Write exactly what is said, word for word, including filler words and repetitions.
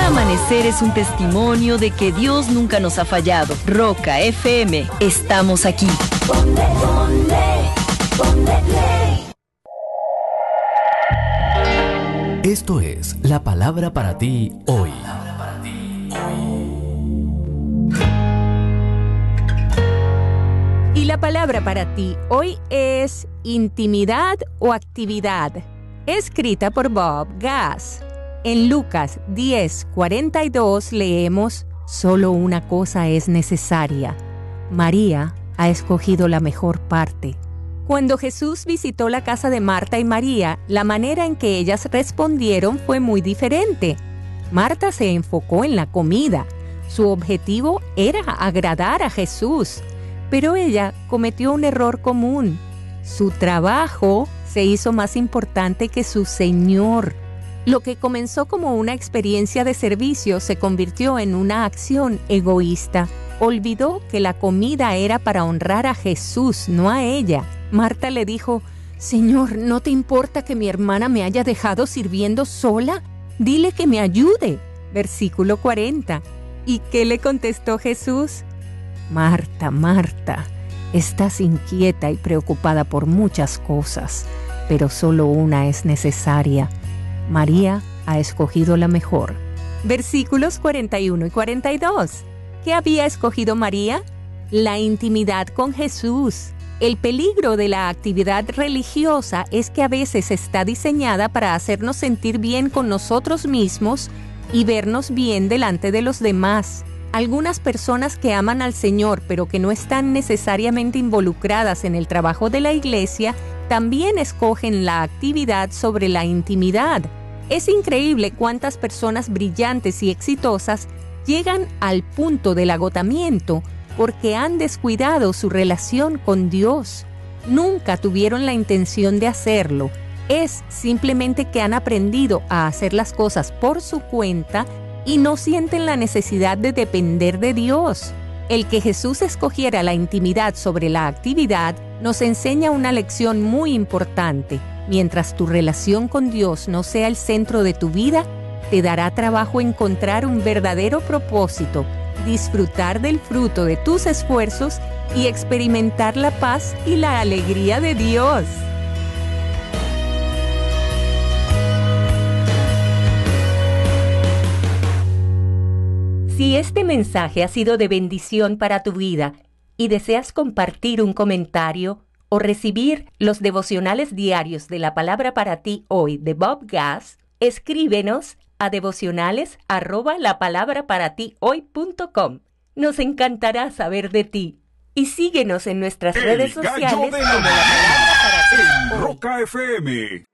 Cada amanecer es un testimonio de que Dios nunca nos ha fallado. Roca F M, estamos aquí. Ponle, ponle, ponle play. Esto es la palabra para ti hoy. Y la palabra para ti hoy es intimidad o actividad, escrita por Bob Gass. En Lucas diez cuarenta y dos leemos: solo una cosa es necesaria. María ha escogido la mejor parte. Cuando Jesús visitó la casa de Marta y María, la manera en que ellas respondieron fue muy diferente. Marta se enfocó en la comida. Su objetivo era agradar a Jesús. Pero ella cometió un error común. Su trabajo se hizo más importante que su Señor. Lo que comenzó como una experiencia de servicio se convirtió en una acción egoísta. Olvidó que la comida era para honrar a Jesús, no a ella. Marta le dijo: Señor, ¿no te importa que mi hermana me haya dejado sirviendo sola? Dile que me ayude. Versículo cuarenta. ¿Y qué le contestó Jesús? Marta, Marta, estás inquieta y preocupada por muchas cosas, pero solo una es necesaria. María ha escogido la mejor. Versículos cuarenta y uno y cuarenta y dos. ¿Qué había escogido María? La intimidad con Jesús. El peligro de la actividad religiosa es que a veces está diseñada para hacernos sentir bien con nosotros mismos y vernos bien delante de los demás. Algunas personas que aman al Señor, pero que no están necesariamente involucradas en el trabajo de la iglesia, también escogen la actividad sobre la intimidad. Es increíble cuántas personas brillantes y exitosas llegan al punto del agotamiento porque han descuidado su relación con Dios. Nunca tuvieron la intención de hacerlo. Es simplemente que han aprendido a hacer las cosas por su cuenta y no sienten la necesidad de depender de Dios. El que Jesús escogiera la intimidad sobre la actividad nos enseña una lección muy importante. Mientras tu relación con Dios no sea el centro de tu vida, te dará trabajo encontrar un verdadero propósito, disfrutar del fruto de tus esfuerzos y experimentar la paz y la alegría de Dios. Si este mensaje ha sido de bendición para tu vida y deseas compartir un comentario o recibir los devocionales diarios de la palabra para ti hoy de Bob Gass, escríbenos a devocionales arroba la palabra para ti hoy punto com. Nos encantará saber de ti. Y síguenos en nuestras El redes sociales Gallo de la como la palabra para ti en Roca F M.